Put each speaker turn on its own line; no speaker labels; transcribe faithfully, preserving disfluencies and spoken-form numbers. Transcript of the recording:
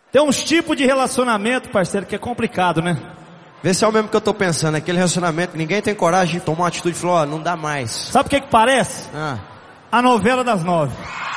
Tem uns tipos de relacionamento, parceiro, que é complicado, né?
Vê se é o mesmo que eu tô pensando, aquele relacionamento que ninguém tem coragem de tomar uma atitude e falar, ó, não dá mais.
Sabe o que que parece?
Ah.
A novela das nove.